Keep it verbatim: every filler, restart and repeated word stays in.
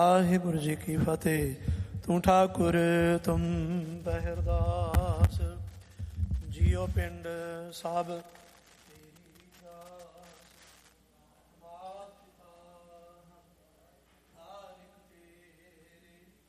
ਵਾਹਿਗੁਰੂ ਜੀ ਕੀ ਫਤਿਹ। ਤੂੰ ਠਾਕੁਰ ਤੁਮ ਪਹਿਰਦਾਸ। ਜੀਓ ਪਿੰਡ ਸਭ